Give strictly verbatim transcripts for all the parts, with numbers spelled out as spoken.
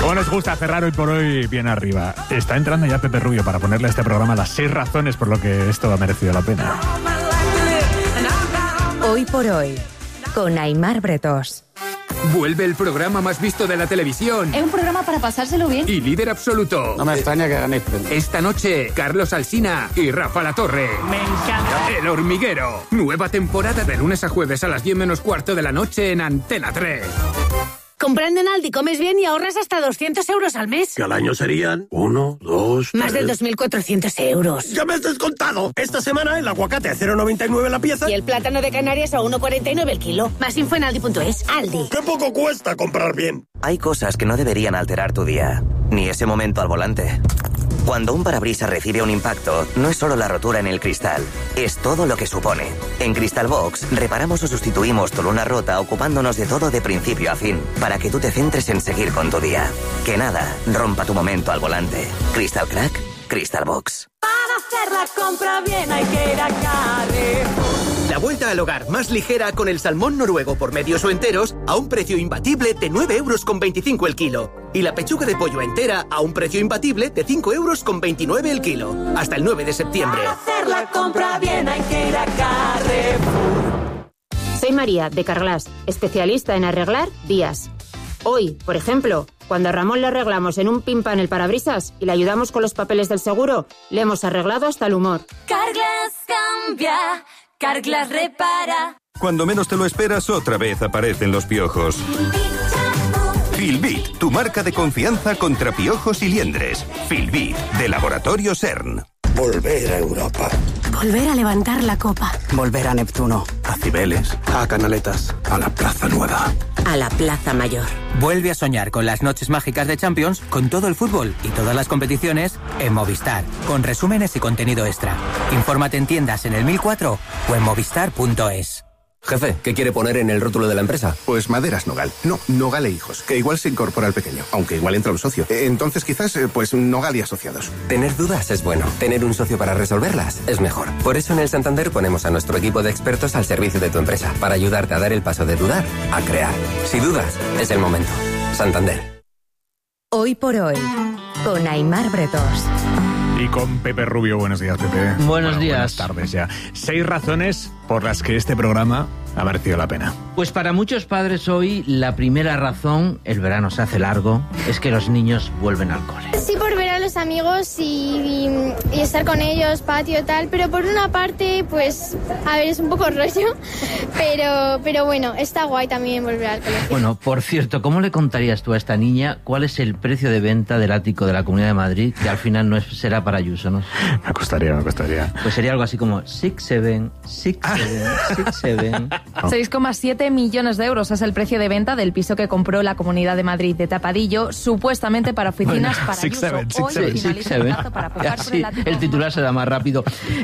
Cómo nos gusta cerrar hoy por hoy bien arriba. Está entrando ya Pepe Rubio para ponerle a este programa las seis razones por lo que esto ha merecido la pena. Hoy por hoy, con Aimar Bretós. Vuelve el programa más visto de la televisión. Es un programa para pasárselo bien. Y líder absoluto. No me extraña que ganéis. Esta noche, Carlos Alsina y Rafa Latorre. Me encanta. El Hormiguero. Nueva temporada de lunes a jueves a las diez menos cuarto de la noche en Antena tres. Comprando en Aldi comes bien y ahorras hasta doscientos euros al mes. Que al año serían uno, dos, Más de dos mil cuatrocientos euros. ¡Ya me has descontado! Esta semana el aguacate a cero noventa y nueve la pieza. Y el plátano de Canarias a uno cuarenta y nueve el kilo. Más info en aldi punto es. Aldi. ¡Qué poco cuesta comprar bien! Hay cosas que no deberían alterar tu día, ni ese momento al volante. Cuando un parabrisas recibe un impacto, no es solo la rotura en el cristal, es todo lo que supone. En Crystal Box, reparamos o sustituimos tu luna rota ocupándonos de todo de principio a fin, para que tú te centres en seguir con tu día. Que nada rompa tu momento al volante. Crystal Crack, Crystal Box. Para hacer la compra bien hay que ir a Carrefour. La vuelta al hogar más ligera con el salmón noruego por medios o enteros a un precio imbatible de nueve euros con veinticinco el kilo. Y la pechuga de pollo entera a un precio imbatible de cinco euros con veintinueve el kilo. Hasta el nueve de septiembre. Para hacer la compra bien hay que ir a Carrefour. Soy María, de Carglass, especialista en arreglar vías. Hoy, por ejemplo, cuando a Ramón le arreglamos en un pin pan el parabrisas y le ayudamos con los papeles del seguro, le hemos arreglado hasta el humor. Carglass cambia, Carglass repara. Cuando menos te lo esperas, otra vez aparecen los piojos. Filbit, tu marca de confianza contra piojos y liendres. Filbit, de Laboratorio CERN. Volver a Europa. Volver a levantar la copa. Volver a Neptuno. A Cibeles. A Canaletas. A la Plaza Nueva. A la Plaza Mayor. Vuelve a soñar con las noches mágicas de Champions, con todo el fútbol y todas las competiciones en Movistar, con resúmenes y contenido extra. Infórmate en tiendas en el mil cuatro o en movistar punto es. Jefe, ¿qué quiere poner en el rótulo de la empresa? Pues Maderas Nogal. No, Nogal e Hijos, que igual se incorpora el pequeño, aunque igual entra un socio. Entonces quizás, pues Nogal y Asociados. Tener dudas es bueno. Tener un socio para resolverlas es mejor. Por eso en el Santander ponemos a nuestro equipo de expertos al servicio de tu empresa, para ayudarte a dar el paso de dudar a crear. Si dudas, es el momento. Santander. Hoy por hoy, con Aimar Bretós. Y con Pepe Rubio. Buenos días, Pepe. Buenos bueno, días. Buenas tardes ya. Seis razones por las que este programa ha merecido la pena. Pues para muchos padres hoy, la primera razón, el verano se hace largo, es que los niños vuelven al cole. Sí, por ver a los amigos y, y, y estar con ellos, patio, tal, pero por una parte, pues, a ver, es un poco rollo, pero, pero bueno, está guay también volver al colegio. Bueno, por cierto, ¿cómo le contarías tú a esta niña cuál es el precio de venta del ático de la Comunidad de Madrid, que al final no es, será para Ayuso, ¿no? Me costaría, me costaría. Pues sería algo así como six seven, six seven, six seven. seis coma siete millones de euros es el precio de venta del piso que compró la Comunidad de Madrid de Tapadillo, supuestamente para oficinas bueno, para six Ayuso. seven, six Hoy seven, finaliza six el seven. plazo para aplicar por Así, el ático. el titular se da más rápido.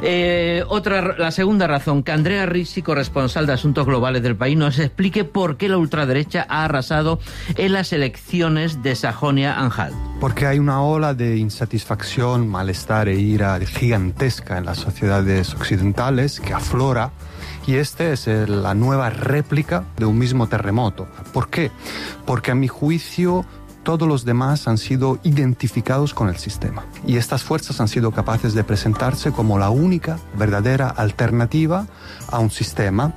Eh, otra, la segunda razón, que Andrea Ricci, corresponsal de Asuntos Globales del País, nos explique por qué la ultraderecha ha arrasado en las elecciones de Sajonia-Anhalt. Porque hay una ola de insatisfacción, malestar e ira gigantesca en las sociedades occidentales que aflora, y este es el, la nueva réplica de un mismo terremoto. ¿Por qué? Porque a mi juicio todos los demás han sido identificados con el sistema, y estas fuerzas han sido capaces de presentarse como la única verdadera alternativa a un sistema.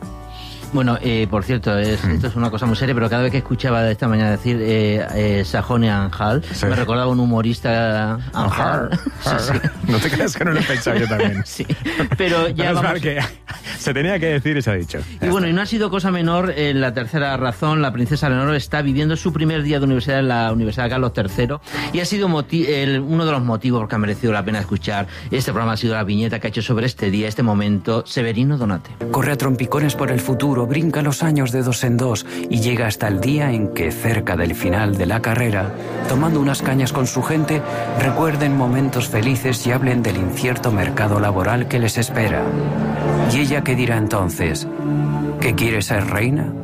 Bueno, eh, por cierto, es, esto es una cosa muy seria, pero cada vez que escuchaba de esta mañana decir eh, eh, Sajonia-Anhalt, sí. me recordaba un humorista Anhalt. Sí, sí. No te creas que no lo he pensado yo también. Sí, pero ya Menos vamos... mal que se tenía que decir y se ha dicho. Y bueno, y no ha sido cosa menor, en la tercera razón, la princesa Leonor está viviendo su primer día de universidad en la Universidad Carlos tercero, y ha sido moti- el, uno de los motivos que ha merecido la pena escuchar este programa, ha sido la viñeta que ha hecho sobre este día, este momento, Severino Donate. Corre a trompicones por el futuro, brinca los años de dos en dos y llega hasta el día en que, cerca del final de la carrera, tomando unas cañas con su gente, recuerden momentos felices y hablen del incierto mercado laboral que les espera. ¿Y ella qué dirá entonces? ¿Que quiere ser reina?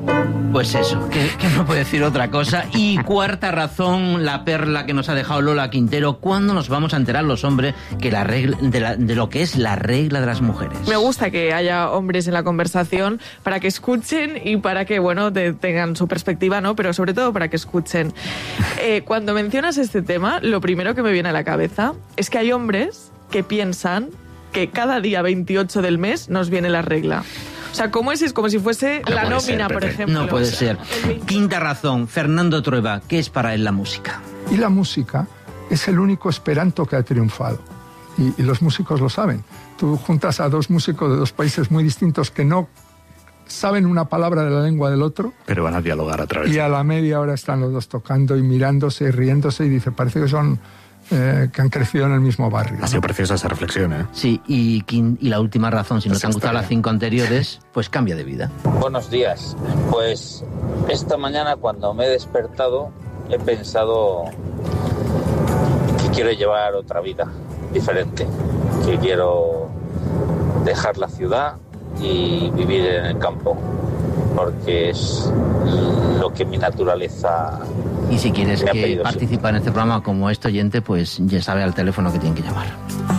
Pues eso, que, que no puede decir otra cosa. Y cuarta razón, la perla que nos ha dejado Lola Quintero. ¿Cuándo nos vamos a enterar los hombres que la regla, de, la, de lo que es la regla de las mujeres? Me gusta que haya hombres en la conversación para que escuchen y para que, bueno, te, tengan su perspectiva, ¿no? Pero sobre todo para que escuchen. Eh, cuando mencionas este tema, lo primero que me viene a la cabeza es que hay hombres que piensan que cada día veintiocho del mes nos viene la regla. O sea, ¿cómo es? Es como si fuese no la nómina, ser, por ejemplo. No puede ser. Quinta razón, Fernando Trueba, ¿qué es para él la música? Y la música es el único esperanto que ha triunfado. Y, y los músicos lo saben. Tú juntas a dos músicos de dos países muy distintos que no saben una palabra de la lengua del otro. Pero van a dialogar a través. Y a la media hora están los dos tocando y mirándose y riéndose y dice, parece que son... Eh, que han crecido en el mismo barrio. Ha sido preciosa esa reflexión, ¿eh? Sí, y, y la última razón, si no te han gustado las cinco anteriores, pues cambia de vida. Buenos días. Pues esta mañana cuando me he despertado he pensado que quiero llevar otra vida diferente, que quiero dejar la ciudad y vivir en el campo, porque es lo que mi naturaleza... Y si quieres que pedido, participar sí. en este programa como este oyente, pues ya sabe al teléfono que tienen que llamar.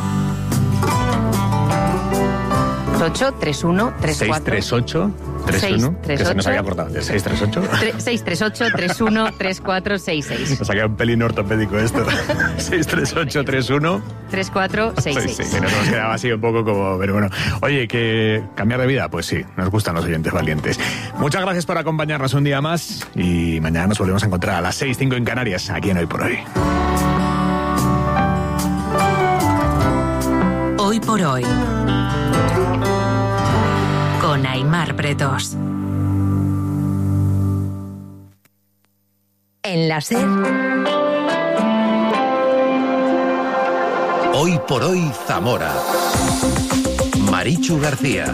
ocho tres uno tres cuatro seis tres ocho tres uno que se nos había cortado antes. seis tres ocho seis tres ocho tres uno tres cuatro seis seis. Nos ha quedado un pelín ortopédico esto. seis tres ocho tres uno tres cuatro seis seis. Sí, sí, que nos quedaba así un poco como... Pero bueno, oye, que cambiar de vida, pues sí, nos gustan los oyentes valientes. Muchas gracias por acompañarnos un día más y mañana nos volvemos a encontrar a las seis cinco en Canarias, aquí en Hoy por Hoy. Hoy por Hoy. Con Aimar Bretos. En la SER. Hoy por Hoy Zamora. Marichu García.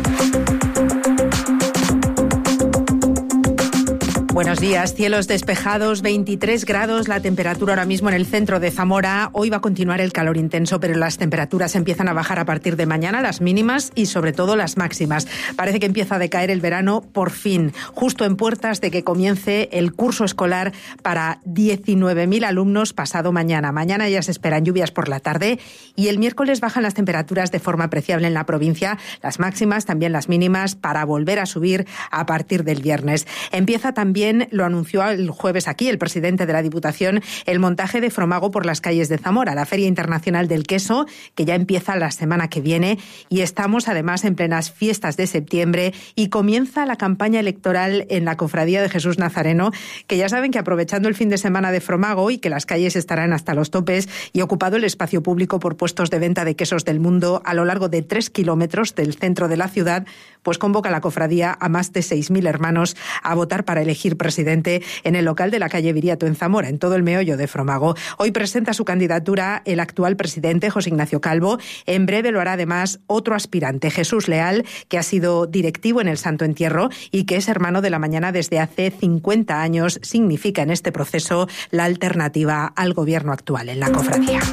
Buenos días, cielos despejados, veintitrés grados la temperatura ahora mismo en el centro de Zamora. Hoy va a continuar el calor intenso, pero las temperaturas empiezan a bajar a partir de mañana, las mínimas y sobre todo las máximas. Parece que empieza a decaer el verano por fin, justo en puertas de que comience el curso escolar para diecinueve mil alumnos pasado mañana. Mañana ya se esperan lluvias por la tarde y el miércoles bajan las temperaturas de forma apreciable en la provincia, las máximas, también las mínimas, para volver a subir a partir del viernes. Empieza también, lo anunció el jueves aquí el presidente de la Diputación, el montaje de Fromago por las calles de Zamora, la Feria Internacional del Queso, que ya empieza la semana que viene, y estamos además en plenas fiestas de septiembre y comienza la campaña electoral en la Cofradía de Jesús Nazareno, que ya saben que aprovechando el fin de semana de Fromago y que las calles estarán hasta los topes y ocupado el espacio público por puestos de venta de quesos del mundo a lo largo de tres kilómetros del centro de la ciudad, pues convoca la cofradía a más de seis mil hermanos a votar para elegir presidente en el local de la calle Viriato en Zamora, en todo el meollo de Fromago. Hoy presenta su candidatura el actual presidente, José Ignacio Calvo. En breve lo hará además otro aspirante, Jesús Leal, que ha sido directivo en el Santo Entierro y que es hermano de la Mañana desde hace cincuenta años. Significa en este proceso la alternativa al gobierno actual en la cofradía.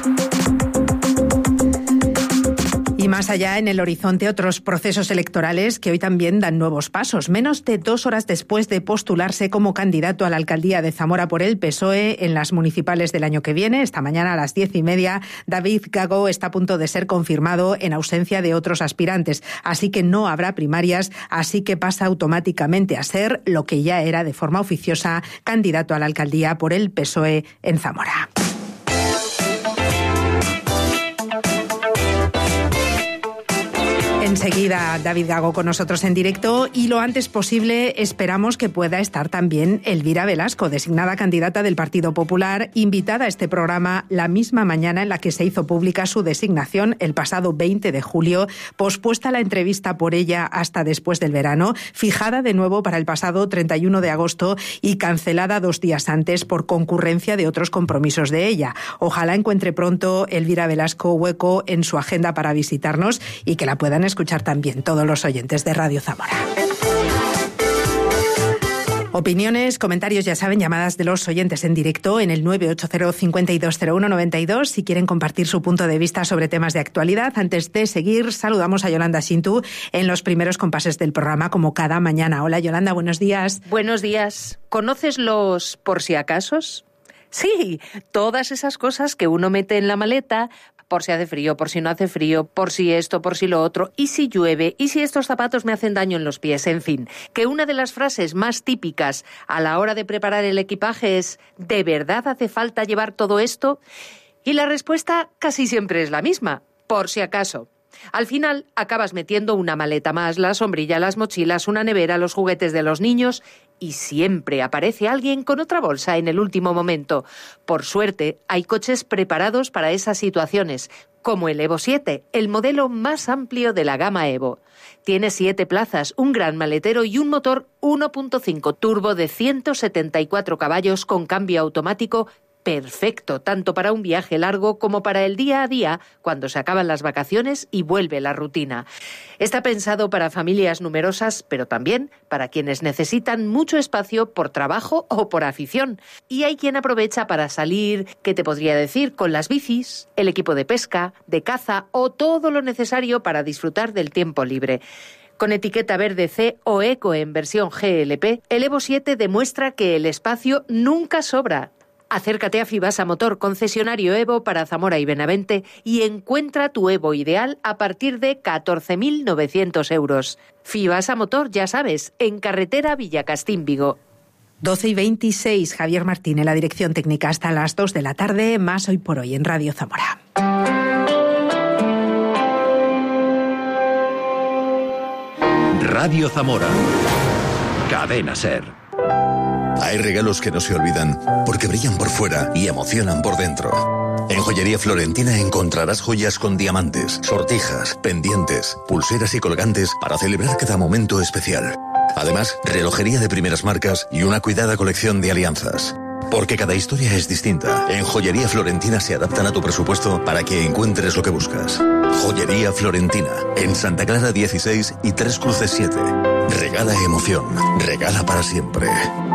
Y más allá, en el horizonte, otros procesos electorales que hoy también dan nuevos pasos. Menos de dos horas después de postularse como candidato a la alcaldía de Zamora por el P S O E en las municipales del año que viene, esta mañana a las diez y media, David Gago está a punto de ser confirmado en ausencia de otros aspirantes. Así que no habrá primarias, así que pasa automáticamente a ser lo que ya era de forma oficiosa, candidato a la alcaldía por el P S O E en Zamora. Enseguida David Gago con nosotros en directo y lo antes posible esperamos que pueda estar también Elvira Velasco, designada candidata del Partido Popular, invitada a este programa la misma mañana en la que se hizo pública su designación el pasado veinte de julio, pospuesta la entrevista por ella hasta después del verano, fijada de nuevo para el pasado treinta y uno de agosto y cancelada dos días antes por concurrencia de otros compromisos de ella. Ojalá encuentre pronto Elvira Velasco hueco en su agenda para visitarnos y que la puedan escuchar también todos los oyentes de Radio Zamora. Opiniones, comentarios, ya saben, llamadas de los oyentes en directo en el nueve ocho cero, cinco dos cero uno, nueve dos si quieren compartir su punto de vista sobre temas de actualidad. Antes de seguir, saludamos a Yolanda Shintu en los primeros compases del programa, como cada mañana. Hola, Yolanda, buenos días. Buenos días. ¿Conoces los por si acasos? Sí, todas esas cosas que uno mete en la maleta, por si hace frío, por si no hace frío, por si esto, por si lo otro, y si llueve, y si estos zapatos me hacen daño en los pies, en fin. Que una de las frases más típicas a la hora de preparar el equipaje es ¿de verdad hace falta llevar todo esto? Y la respuesta casi siempre es la misma, por si acaso. Al final acabas metiendo una maleta más, la sombrilla, las mochilas, una nevera, los juguetes de los niños y siempre aparece alguien con otra bolsa en el último momento. Por suerte, hay coches preparados para esas situaciones, como el Evo siete, el modelo más amplio de la gama Evo. Tiene siete plazas, un gran maletero y un motor uno punto cinco turbo de ciento setenta y cuatro caballos con cambio automático perfecto, tanto para un viaje largo como para el día a día, cuando se acaban las vacaciones y vuelve la rutina. Está pensado para familias numerosas, pero también para quienes necesitan mucho espacio por trabajo o por afición. Y hay quien aprovecha para salir, ¿qué te podría decir?, con las bicis, el equipo de pesca, de caza o todo lo necesario para disfrutar del tiempo libre. Con etiqueta verde C o eco en versión G L P, el Evo siete demuestra que el espacio nunca sobra. Acércate a Fibasa Motor, concesionario Evo para Zamora y Benavente, y encuentra tu Evo ideal a partir de catorce mil novecientos euros. Fibasa Motor, ya sabes, en carretera Villacastín, Vigo. doce y veintiséis, Javier Martín en la dirección técnica hasta las dos de la tarde, más Hoy por Hoy en Radio Zamora. Radio Zamora. Cadena SER. Hay regalos que no se olvidan porque brillan por fuera y emocionan por dentro. En Joyería Florentina encontrarás joyas con diamantes, sortijas, pendientes, pulseras y colgantes para celebrar cada momento especial. Además, relojería de primeras marcas y una cuidada colección de alianzas. Porque cada historia es distinta. En Joyería Florentina se adaptan a tu presupuesto para que encuentres lo que buscas. Joyería Florentina, en Santa Clara dieciséis y Tres Cruces siete. Regala emoción, regala para siempre.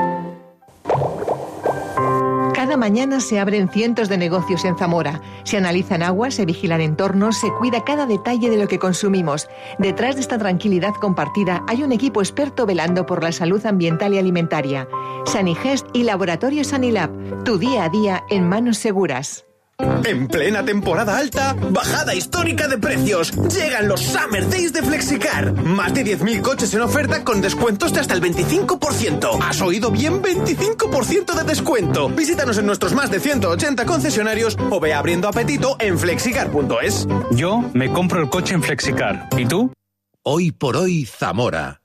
Cada mañana se abren cientos de negocios en Zamora. Se analizan aguas, se vigilan entornos, se cuida cada detalle de lo que consumimos. Detrás de esta tranquilidad compartida hay un equipo experto velando por la salud ambiental y alimentaria. Sanigest y Laboratorio Sanilab. Tu día a día en manos seguras. En plena temporada alta, bajada histórica de precios. Llegan los Summer Days de Flexicar. Más de diez mil coches en oferta con descuentos de hasta el veinticinco por ciento. ¿Has oído bien? veinticinco por ciento de descuento. Visítanos en nuestros más de ciento ochenta concesionarios o ve abriendo apetito en flexicar punto es. Yo me compro el coche en Flexicar. ¿Y tú? Hoy por Hoy Zamora.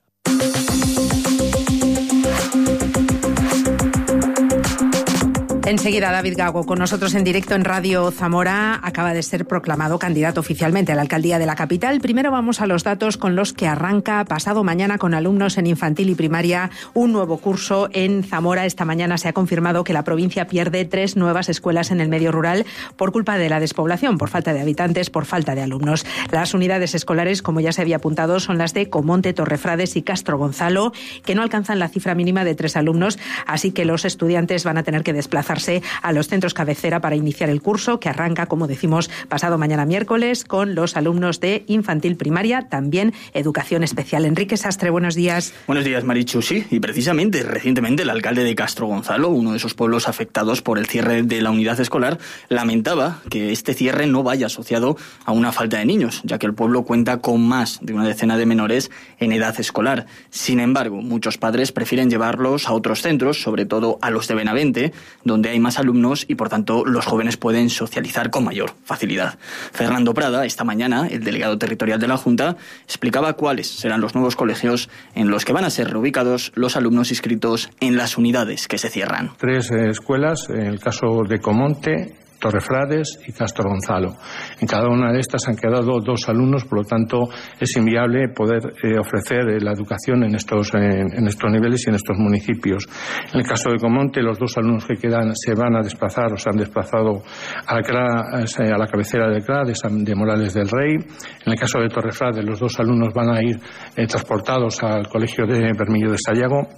Enseguida David Gago con nosotros en directo en Radio Zamora. Acaba de ser proclamado candidato oficialmente a la alcaldía de la capital. Primero vamos a los datos con los que arranca pasado mañana con alumnos en infantil y primaria un nuevo curso en Zamora. Esta mañana se ha confirmado que la provincia pierde tres nuevas escuelas en el medio rural por culpa de la despoblación, por falta de habitantes, por falta de alumnos. Las unidades escolares, como ya se había apuntado, son las de Comonte, Torrefrades y Castro Gonzalo, que no alcanzan la cifra mínima de tres alumnos, así que los estudiantes van a tener que desplazarse a los centros cabecera para iniciar el curso, que arranca, como decimos, pasado mañana miércoles con los alumnos de infantil primaria, también educación especial. Enrique Sastre, buenos días. Buenos días, Marichu. Sí, y precisamente recientemente el alcalde de Castro Gonzalo, uno de esos pueblos afectados por el cierre de la unidad escolar, lamentaba que este cierre no vaya asociado a una falta de niños, ya que el pueblo cuenta con más de una decena de menores en edad escolar. Sin embargo, muchos padres prefieren llevarlos a otros centros, sobre todo a los de Benavente, donde hay más alumnos y por tanto los jóvenes pueden socializar con mayor facilidad. Fernando Prada, esta mañana, el delegado territorial de la Junta, explicaba cuáles serán los nuevos colegios en los que van a ser reubicados los alumnos inscritos en las unidades que se cierran. Tres eh, escuelas, en el caso de Comonte, Torrefrades y Castro Gonzalo. En cada una de estas han quedado dos alumnos, por lo tanto es inviable poder eh, ofrecer eh, la educación en estos, eh, en estos niveles y en estos municipios. En el caso de Comonte, los dos alumnos que quedan se van a desplazar o se han desplazado a la, C R A, a la cabecera del C R A de, San, de Morales del Rey. En el caso de Torrefrades, los dos alumnos van a ir eh, transportados al Colegio de Bermillo de Sayago.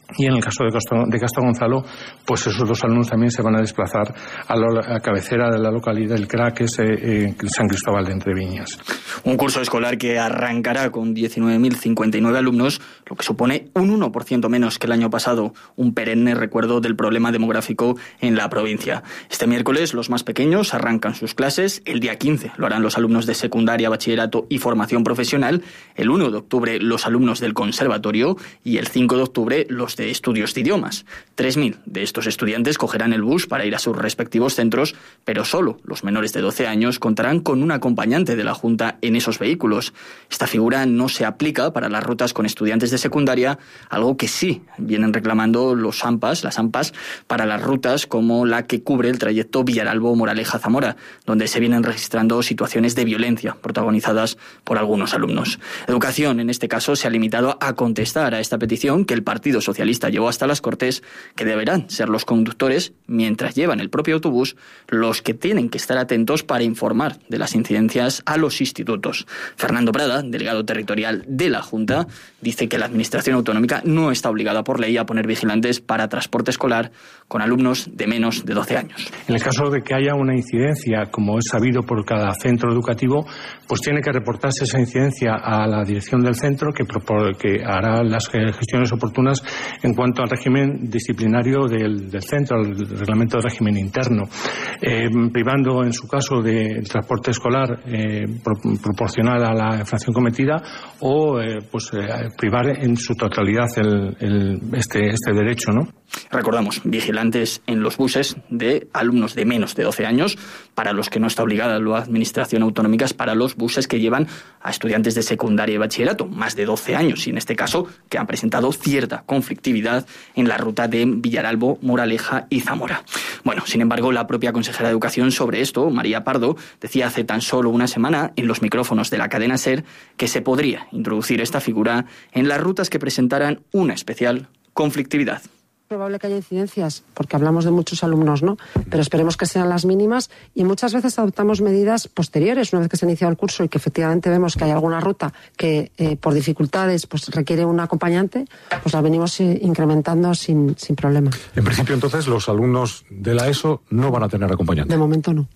Y en el caso de Castro, de Castro Gonzalo, pues esos dos alumnos también se van a desplazar a la a cabecera de la localidad del C R A, que es eh, San Cristóbal de Entreviñas. Un curso escolar que arrancará con diecinueve mil cincuenta y nueve alumnos, lo que supone un uno por ciento menos que el año pasado, un perenne recuerdo del problema demográfico en la provincia. Este miércoles los más pequeños arrancan sus clases, el día quince lo harán los alumnos de secundaria, bachillerato y formación profesional, el uno de octubre los alumnos del conservatorio y el cinco de octubre los de estudios de idiomas. tres mil de estos estudiantes cogerán el bus para ir a sus respectivos centros, pero solo los menores de doce años contarán con un acompañante de la Junta en esos vehículos. Esta figura no se aplica para las rutas con estudiantes de secundaria, algo que sí vienen reclamando los AMPAs, las AMPAs, para las rutas como la que cubre el trayecto Villaralbo-Moraleja-Zamora, donde se vienen registrando situaciones de violencia protagonizadas por algunos alumnos. Educación, en este caso, se ha limitado a contestar a esta petición que el Partido Socialista llevó hasta las Cortes, que deberán ser los conductores, mientras llevan el propio autobús, los que tienen que estar atentos para informar de las incidencias a los institutos. Fernando Prada, delegado territorial de la Junta, dice que la Administración Autonómica no está obligada por ley a poner vigilantes para transporte escolar con alumnos de menos de doce años. En el caso de que haya una incidencia, como es sabido por cada centro educativo, pues tiene que reportarse esa incidencia a la dirección del centro, que, que hará las gestiones oportunas en cuanto al régimen disciplinario del, del centro, al reglamento de régimen interno, eh, privando en su caso del transporte escolar eh, pro, proporcional a la infracción cometida o eh, pues eh, privar en su totalidad el, el, este, este derecho, ¿no? Recordamos, vigilantes en los buses de alumnos de menos de doce años, para los que no está obligada la Administración Autonómica, es para los buses que llevan a estudiantes de secundaria y bachillerato, más de doce años, y en este caso que han presentado cierta conflictividad en la ruta de Villaralbo, Moraleja y Zamora. Bueno, sin embargo, la propia consejera de Educación sobre esto, María Pardo, decía hace tan solo una semana en los micrófonos de la cadena SER que se podría introducir esta figura en las rutas que presentaran una especial conflictividad. Es probable que haya incidencias, porque hablamos de muchos alumnos, ¿no? Pero esperemos que sean las mínimas y muchas veces adoptamos medidas posteriores, una vez que se ha iniciado el curso y que efectivamente vemos que hay alguna ruta que eh, por dificultades pues requiere un acompañante, pues la venimos eh, incrementando sin, sin problema. En principio, entonces, los alumnos de la ESO no van a tener acompañante. De momento no.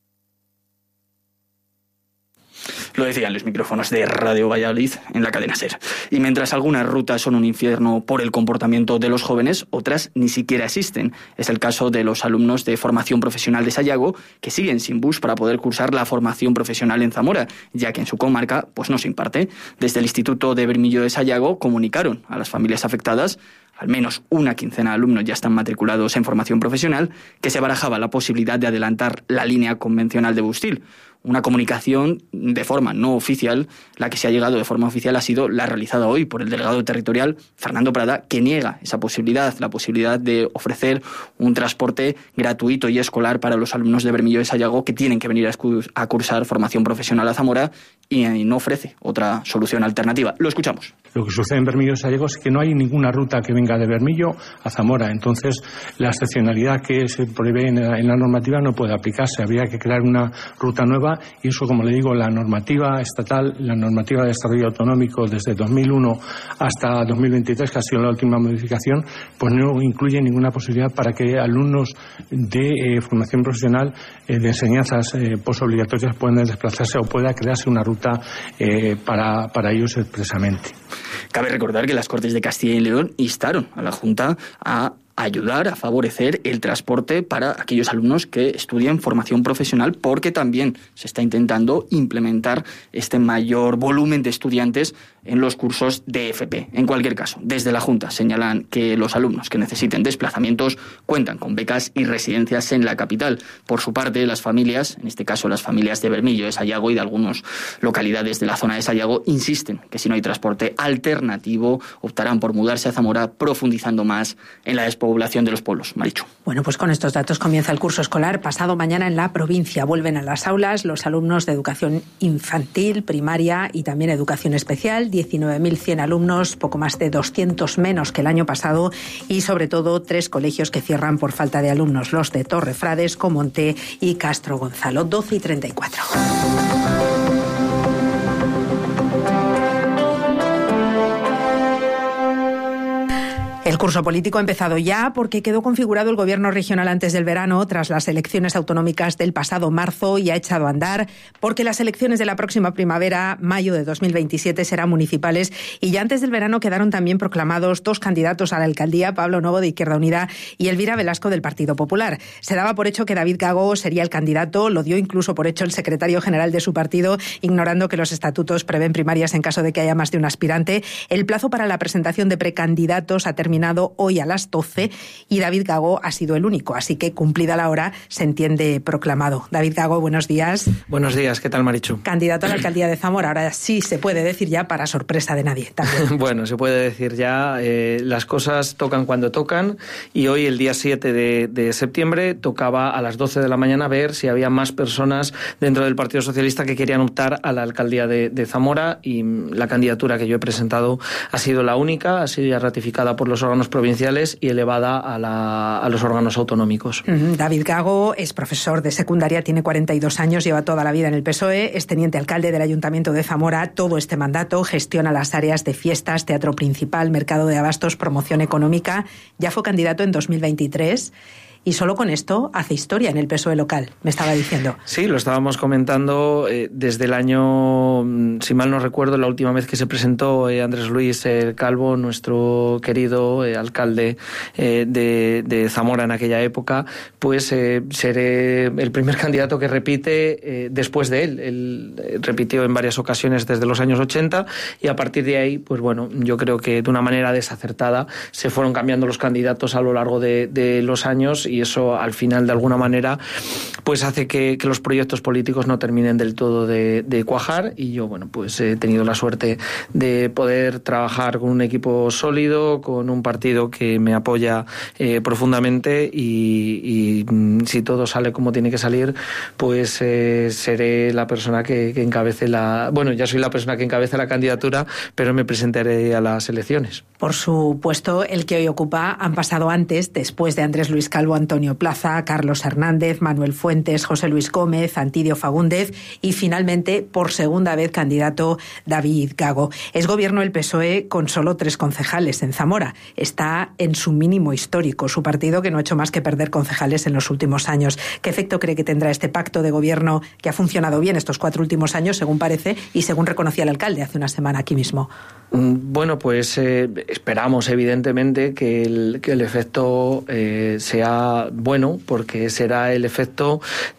Lo decían los micrófonos de Radio Valladolid en la cadena SER. Y mientras algunas rutas son un infierno por el comportamiento de los jóvenes, otras ni siquiera existen. Es el caso de los alumnos de formación profesional de Sayago, que siguen sin bus para poder cursar la formación profesional en Zamora, ya que en su comarca pues no se imparte. Desde el Instituto de Bermillo de Sayago comunicaron a las familias afectadas, al menos una quincena de alumnos ya están matriculados en formación profesional, que se barajaba la posibilidad de adelantar la línea convencional de Bustil. Una comunicación de forma no oficial, la que se ha llegado de forma oficial ha sido la realizada hoy por el delegado territorial Fernando Prada, que niega esa posibilidad, la posibilidad de ofrecer un transporte gratuito y escolar para los alumnos de Bermillo de Sayago que tienen que venir a cursar formación profesional a Zamora, y no ofrece otra solución alternativa. Lo escuchamos. Lo que sucede en Bermillo de Sayago es que no hay ninguna ruta que venga de Bermillo a Zamora, entonces la excepcionalidad que se prevé en la, en la normativa no puede aplicarse, habría que crear una ruta nueva y eso, como le digo, la normativa estatal, la normativa de desarrollo autonómico desde dos mil uno hasta dos mil veintitrés, que ha sido la última modificación, pues no incluye ninguna posibilidad para que alumnos de eh, formación profesional, eh, de enseñanzas eh, postobligatorias puedan desplazarse o pueda crearse una ruta eh, para, para ellos expresamente. Cabe recordar que las Cortes de Castilla y León instaron a la Junta a ayudar a favorecer el transporte para aquellos alumnos que estudian formación profesional, porque también se está intentando implementar este mayor volumen de estudiantes en los cursos de F P. En cualquier caso, desde la Junta señalan que los alumnos que necesiten desplazamientos cuentan con becas y residencias en la capital. Por su parte, las familias, en este caso las familias de Bermillo, de Sayago y de algunas localidades de la zona de Sayago, insisten que si no hay transporte alternativo optarán por mudarse a Zamora, profundizando más en la despoblación de los pueblos. Marichu. Bueno, pues con estos datos comienza el curso escolar pasado mañana en la provincia. Vuelven a las aulas los alumnos de educación infantil, primaria y también educación especial. diecinueve mil cien alumnos, poco más de doscientos menos que el año pasado, y sobre todo tres colegios que cierran por falta de alumnos, los de Torrefrades, Comonte y Castro Gonzalo. doce y treinta y cuatro. El curso político ha empezado ya porque quedó configurado el gobierno regional antes del verano tras las elecciones autonómicas del pasado marzo y ha echado a andar porque las elecciones de la próxima primavera, mayo de dos mil veintisiete, serán municipales y ya antes del verano quedaron también proclamados dos candidatos a la alcaldía, Pablo Novo de Izquierda Unida y Elvira Velasco del Partido Popular. Se daba por hecho que David Gago sería el candidato, lo dio incluso por hecho el secretario general de su partido, ignorando que los estatutos prevén primarias en caso de que haya más de un aspirante. El plazo para la presentación de precandidatos ha terminado hoy a las doce y David Gago ha sido el único, así que cumplida la hora se entiende proclamado. David Gago, buenos días. Buenos días, ¿qué tal, Marichu? Candidato a la alcaldía de Zamora, ahora sí se puede decir ya para sorpresa de nadie también. Bueno, se puede decir ya, eh, las cosas tocan cuando tocan y hoy, el día siete de, de septiembre, tocaba a las doce de la mañana ver si había más personas dentro del Partido Socialista que querían optar a la alcaldía de, de Zamora y la candidatura que yo he presentado ha sido la única, ha sido ya ratificada por los órganos provinciales y elevada a, la, a los órganos autonómicos. Uh-huh. David Gago es profesor de secundaria, tiene cuarenta y dos años, lleva toda la vida en el P S O E, es teniente alcalde del Ayuntamiento de Zamora todo este mandato, gestiona las áreas de fiestas, teatro principal, mercado de abastos, promoción económica, ya fue candidato en dos mil veintitrés. Y solo con esto hace historia en el P S O E local, me estaba diciendo. Sí, lo estábamos comentando eh, desde el año, si mal no recuerdo, la última vez que se presentó eh, Andrés Luis eh, Calvo, nuestro querido eh, alcalde eh, de, de Zamora en aquella época, pues eh, seré el primer candidato que repite eh, después de él. Él eh, repitió en varias ocasiones desde los años ochenta y a partir de ahí, pues bueno, yo creo que de una manera desacertada se fueron cambiando los candidatos a lo largo de, de los años y eso al final de alguna manera pues hace que, que los proyectos políticos no terminen del todo de, de cuajar y yo bueno pues he tenido la suerte de poder trabajar con un equipo sólido, con un partido que me apoya eh, profundamente y, y si todo sale como tiene que salir pues eh, seré la persona que, que encabece la bueno ya soy la persona que encabeza la candidatura pero me presentaré a las elecciones. Por supuesto, el que hoy ocupa han pasado antes, después de Andrés Luis Calvo, Antonio Plaza, Carlos Hernández, Manuel Fuentes, José Luis Gómez, Antidio Fagúndez y finalmente, por segunda vez, candidato David Gago. Es gobierno el P S O E con solo tres concejales en Zamora. Está en su mínimo histórico, su partido que no ha hecho más que perder concejales en los últimos años. ¿Qué efecto cree que tendrá este pacto de gobierno que ha funcionado bien estos cuatro últimos años, según parece, y según reconocía el alcalde hace una semana aquí mismo? Bueno, pues eh, esperamos evidentemente que el, que el efecto eh, sea bueno, porque será el efecto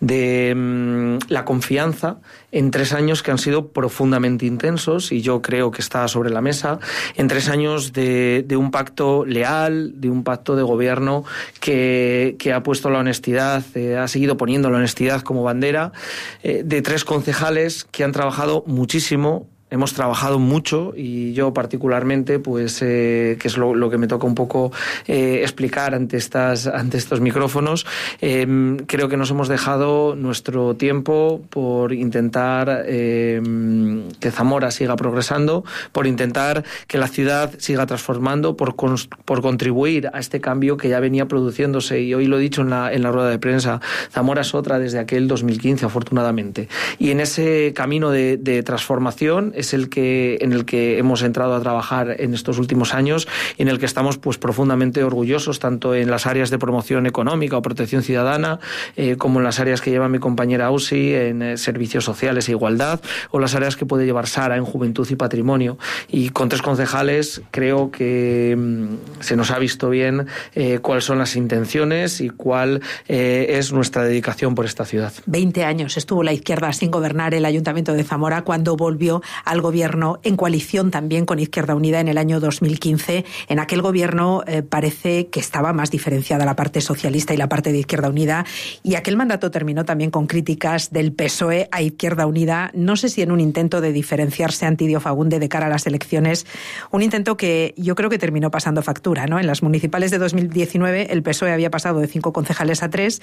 de mmm, la confianza en tres años que han sido profundamente intensos y yo creo que está sobre la mesa, en tres años de, de un pacto leal, de un pacto de gobierno que, que ha puesto la honestidad, eh, ha seguido poniendo la honestidad como bandera, eh, de tres concejales que han trabajado muchísimo. Hemos trabajado mucho y yo particularmente, pues, eh, que es lo, lo que me toca un poco eh, explicar ante estas, ante estos micrófonos, eh, creo que nos hemos dejado nuestro tiempo por intentar eh, que Zamora siga progresando, por intentar que la ciudad siga transformando, por, por contribuir a este cambio que ya venía produciéndose y hoy lo he dicho en la, en la rueda de prensa, Zamora es otra desde aquel dos mil quince, afortunadamente. Y en ese camino de, de transformación es el que en el que hemos entrado a trabajar en estos últimos años y en el que estamos pues profundamente orgullosos tanto en las áreas de promoción económica o protección ciudadana eh, como en las áreas que lleva mi compañera Ausi en eh, servicios sociales e igualdad o las áreas que puede llevar Sara en juventud y patrimonio y con tres concejales creo que mmm, se nos ha visto bien eh, cuáles son las intenciones y cuál eh, es nuestra dedicación por esta ciudad. veinte años estuvo la izquierda sin gobernar el Ayuntamiento de Zamora cuando volvió al gobierno en coalición también con Izquierda Unida en el año dos mil quince. En aquel gobierno eh, parece que estaba más diferenciada la parte socialista y la parte de Izquierda Unida y aquel mandato terminó también con críticas del P S O E a Izquierda Unida, no sé si en un intento de diferenciarse Antidio Fagúndez de cara a las elecciones, un intento que yo creo que terminó pasando factura, ¿no? En las municipales de dos mil diecinueve el P S O E había pasado de cinco concejales a tres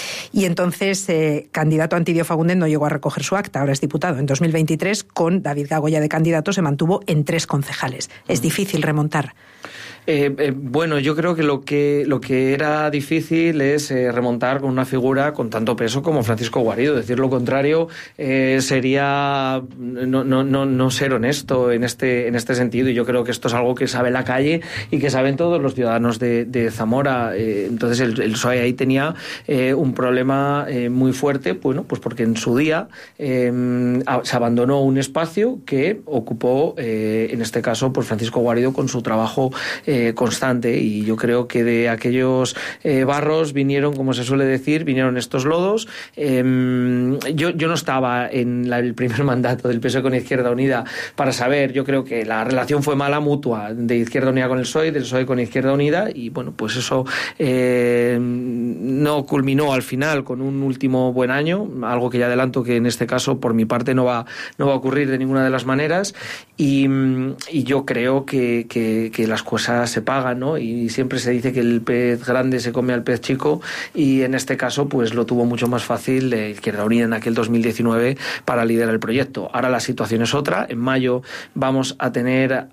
y entonces eh, candidato Antidio Fagúndez no llegó a recoger su acta, ahora es diputado. En dos mil veintitrés con David Gago ya de candidato se mantuvo en tres concejales. Es difícil remontar. Eh, eh, bueno, yo creo que lo que lo que era difícil es eh, remontar con una figura con tanto peso como Francisco Guarido. Decir lo contrario eh, sería no, no, no, no ser honesto en este en este sentido, y yo creo que esto es algo que sabe la calle y que saben todos los ciudadanos de, de Zamora. Eh, entonces el, el P S O E ahí tenía eh, un problema eh, muy fuerte, bueno, pues porque en su día eh, se abandonó un espacio que ocupó eh, en este caso pues Francisco Guarido con su trabajo eh, constante, y yo creo que de aquellos eh, barros vinieron, como se suele decir, vinieron estos lodos. Eh, yo, yo no estaba en la, el primer mandato del P S O E con Izquierda Unida para saber, yo creo que la relación fue mala mutua de Izquierda Unida con el P S O E, del P S O E con Izquierda Unida, y bueno, pues eso eh, no culminó al final con un último buen año, algo que ya adelanto que en este caso por mi parte no va, no va a ocurrir de ninguna de las maneras, y, y yo creo que, que, que las cosas se pagan, ¿no? Y siempre se dice que el pez grande se come al pez chico, y en este caso pues lo tuvo mucho más fácil de Izquierda Unida en aquel dos mil diecinueve para liderar el proyecto. Ahora la situación es otra. En mayo vamos a tener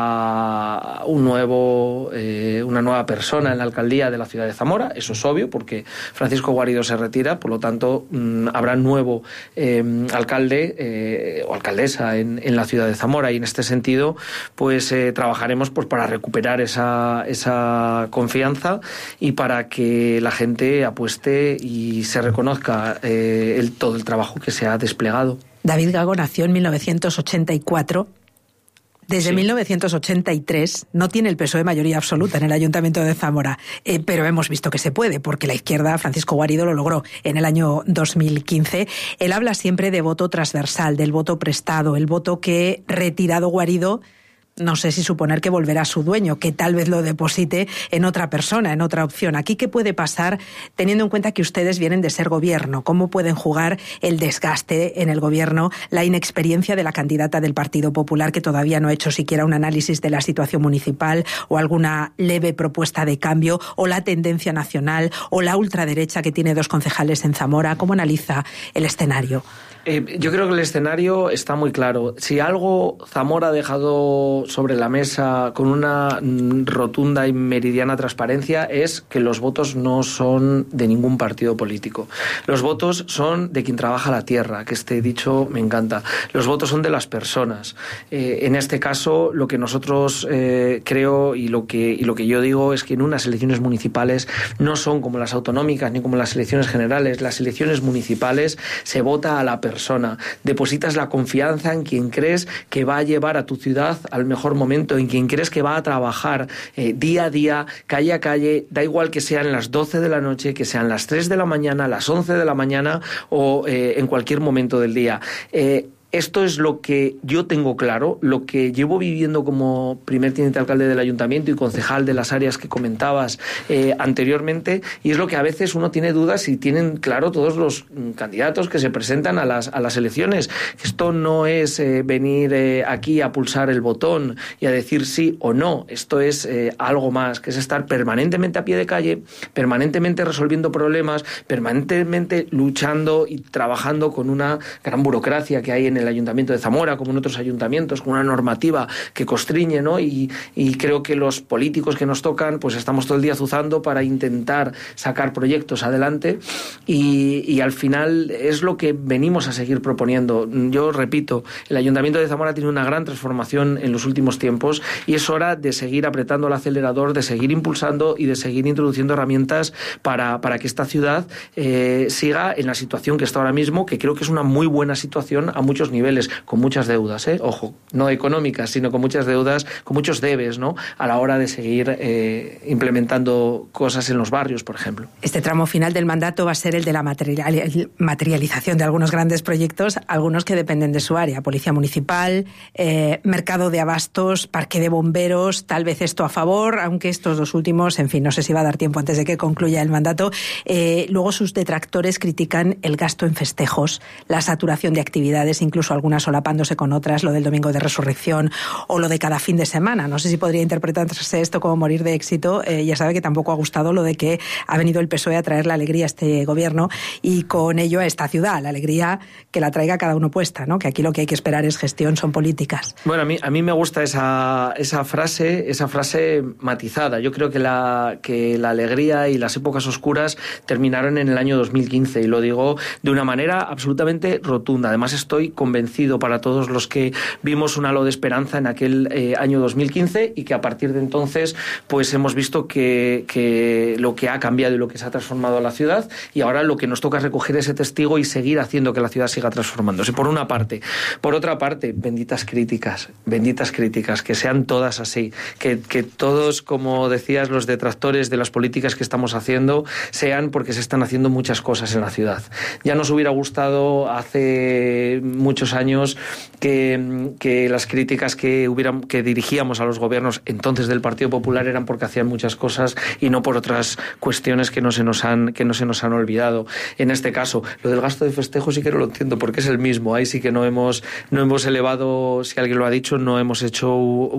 a un nuevo eh, una nueva persona en la alcaldía de la ciudad de Zamora. Eso es obvio porque Francisco Guarido se retira, por lo tanto mmm, habrá nuevo eh, alcalde eh, o alcaldesa en, en la ciudad de Zamora, y en este sentido pues eh, trabajaremos pues para recuperar esa, esa confianza y para que la gente apueste y se reconozca eh, el, todo el trabajo que se ha desplegado. David Gago nació en mil novecientos ochenta y cuatro. Desde sí. mil novecientos ochenta y tres no tiene el P S O E mayoría absoluta en el Ayuntamiento de Zamora, eh, pero hemos visto que se puede, porque la izquierda, Francisco Guarido, lo logró en el año dos mil quince. Él habla siempre de voto transversal, del voto prestado, el voto que, retirado Guarido, no sé si suponer que volverá a su dueño, que tal vez lo deposite en otra persona, en otra opción. ¿Aquí qué puede pasar teniendo en cuenta que ustedes vienen de ser gobierno? ¿Cómo pueden jugar el desgaste en el gobierno, la inexperiencia de la candidata del Partido Popular, que todavía no ha hecho siquiera un análisis de la situación municipal o alguna leve propuesta de cambio, o la tendencia nacional, o la ultraderecha que tiene dos concejales en Zamora? ¿Cómo analiza el escenario? Eh, yo creo que el escenario está muy claro. Si algo Zamora ha dejado sobre la mesa con una rotunda y meridiana transparencia es que los votos no son de ningún partido político. Los votos son de quien trabaja la tierra, que este dicho me encanta. Los votos son de las personas. Eh, en este caso, lo que nosotros eh, creo y lo que, y lo que yo digo es que en unas elecciones municipales no son como las autonómicas ni como las elecciones generales. Las elecciones municipales se vota a la persona. persona, depositas la confianza en quien crees que va a llevar a tu ciudad al mejor momento, en quien crees que va a trabajar eh, día a día, calle a calle, da igual que sean las doce de la noche, que sean las tres de la mañana, las once de la mañana o eh, en cualquier momento del día. Eh, Esto es lo que yo tengo claro, lo que llevo viviendo como primer teniente alcalde del ayuntamiento y concejal de las áreas que comentabas eh, anteriormente, y es lo que a veces uno tiene dudas si tienen claro todos los candidatos que se presentan a las, a las elecciones. Esto no es eh, venir eh, aquí a pulsar el botón y a decir sí o no. Esto es eh, algo más, que es estar permanentemente a pie de calle, permanentemente resolviendo problemas, permanentemente luchando y trabajando con una gran burocracia que hay en el Ayuntamiento de Zamora, como en otros ayuntamientos, con una normativa que constriñe, ¿no? Y, y creo que los políticos que nos tocan, pues estamos todo el día azuzando para intentar sacar proyectos adelante, y, y al final es lo que venimos a seguir proponiendo. Yo repito, el Ayuntamiento de Zamora tiene una gran transformación en los últimos tiempos y es hora de seguir apretando el acelerador, de seguir impulsando y de seguir introduciendo herramientas para, para que esta ciudad eh, siga en la situación que está ahora mismo, que creo que es una muy buena situación a muchos niveles, con muchas deudas, ¿eh? Ojo, no económicas, sino con muchas deudas, con muchos debes, ¿no? A la hora de seguir eh, implementando cosas en los barrios, por ejemplo. Este tramo final del mandato va a ser el de la material, materialización de algunos grandes proyectos, algunos que dependen de su área: Policía Municipal, eh, Mercado de Abastos, Parque de Bomberos, tal vez esto a favor, aunque estos dos últimos, en fin, no sé si va a dar tiempo antes de que concluya el mandato. Eh, luego sus detractores critican el gasto en festejos, la saturación de actividades, incluso incluso algunas solapándose con otras, lo del Domingo de Resurrección o lo de cada fin de semana. No sé si podría interpretarse esto como morir de éxito. Eh, ya sabe que tampoco ha gustado lo de que ha venido el P S O E a traer la alegría a este gobierno y con ello a esta ciudad, la alegría que la traiga cada uno puesta, ¿no? Que aquí lo que hay que esperar es gestión, son políticas. Bueno, a mí, a mí me gusta esa, esa frase, esa frase matizada. Yo creo que la, que la alegría y las épocas oscuras terminaron en el año dos mil quince, y lo digo de una manera absolutamente rotunda. Además, estoy convencido para todos los que vimos un halo de esperanza en aquel eh, año dos mil quince y que a partir de entonces pues hemos visto que, que lo que ha cambiado y lo que se ha transformado la ciudad, y ahora lo que nos toca es recoger ese testigo y seguir haciendo que la ciudad siga transformándose, por una parte. Por otra parte, benditas críticas, benditas críticas, que sean todas así, que, que todos, como decías, los detractores de las políticas que estamos haciendo, sean porque se están haciendo muchas cosas en la ciudad. Ya nos hubiera gustado hace muchos años que, que las críticas que, hubieran, que dirigíamos a los gobiernos entonces del Partido Popular eran porque hacían muchas cosas y no por otras cuestiones que no se nos han, que no se nos han olvidado. En este caso, lo del gasto de festejos sí que no lo entiendo, porque es el mismo. Ahí sí que no hemos, no hemos elevado, si alguien lo ha dicho, no hemos hecho